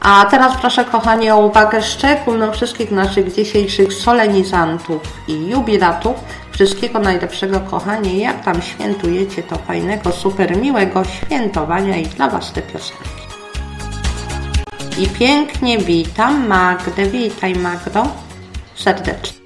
A teraz proszę kochani o uwagę szczególną wszystkich naszych dzisiejszych solenizantów i jubilatów. Wszystkiego najlepszego kochani, jak tam świętujecie, to fajnego, super miłego świętowania i dla Was te piosenki. I pięknie witam Magdę, witaj Magdo, serdecznie.